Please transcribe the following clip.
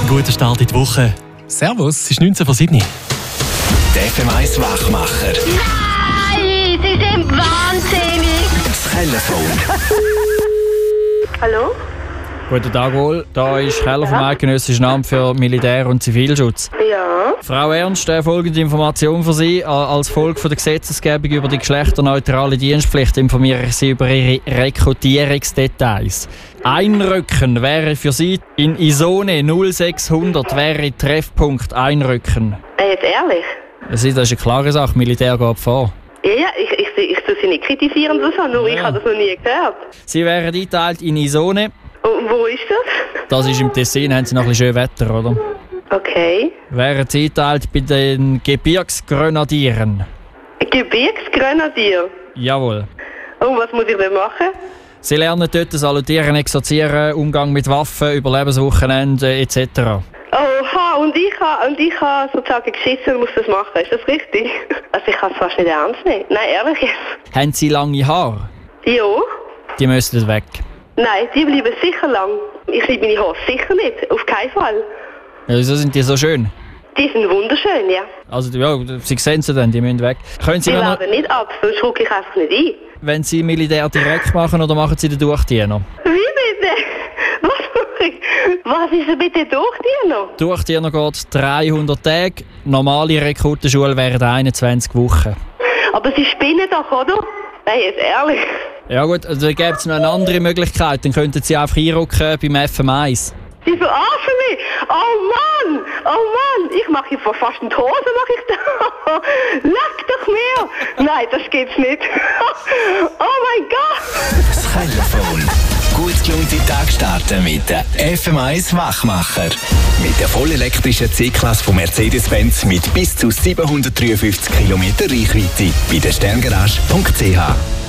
Guten Start in die Woche. Servus. Es ist 19 vor 7. Der FM1 Wachmacher. Nein, Sie sind wahnsinnig. Das Telefon. Hallo? Guten Tag wohl, da ist Keller vom Eidgenössischen Amt für Militär- und Zivilschutz. Ja. Frau Ernst, folgende Information für Sie. Als Folge von der Gesetzesgebung über die geschlechterneutrale Dienstpflicht informiere ich Sie über Ihre Rekrutierungsdetails. Einrücken wäre für Sie in Isone 0600 wäre Treffpunkt Einrücken. Jetzt ehrlich? Das ist eine klare Sache, Militär geht vor. Ja, ich tue Sie nicht kritisieren oder so, nur ich habe das noch nie gehört. Sie wären eingeteilt in Isone. Und wo ist das? Das ist im Tessin, haben Sie noch ein bisschen schön Wetter, oder? Okay. Wären Sie eingeteilt bei den Gebirgsgrenadieren. Gebirgsgrenadier? Jawohl. Und was muss ich denn machen? Sie lernen dort Salutieren, Exorzieren, Umgang mit Waffen, Überlebenswochenende etc. Oha, und ich habe sozusagen geschissen und muss das machen, ist das richtig? Also ich kann es fast nicht ernst nehmen. Nein, ehrlich jetzt. Haben Sie lange Haare? Ja. Die müssen weg. Nein, die bleiben sicher lang. Ich liebe meine Haare sicher nicht, auf keinen Fall. Ja, wieso sind die so schön? Die sind wunderschön, ja. Also, ja, Sie sehen sie dann, die müssen weg. Können Sie Die mir noch, werden nicht ab, sonst schaue ich einfach nicht ein. wenn Sie Militär direkt machen oder machen Sie den Durchdiener? Wie bitte? Was mache ich? Was ist denn bitte Durchdiener? Durchdiener geht 300 Tage, normale Rekrutenschule wären 21 Wochen. Aber Sie spinnen doch, oder? Nein, jetzt ehrlich. Ja gut, also da gäbe es noch eine andere Möglichkeit, dann könnten Sie einfach einrücken beim FM1. Sie verarschen mich! Oh Mann! Ich mache hier fast in die Hose, mache ich da! Leck doch mir! Nein, das geht's nicht! Oh mein Gott! Das Telefon. Gut gelaunte Tag starten mit der FM1 Wachmacher. Mit der vollelektrischen C-Klasse von Mercedes-Benz mit bis zu 753 km Reichweite bei der sterngarage.ch.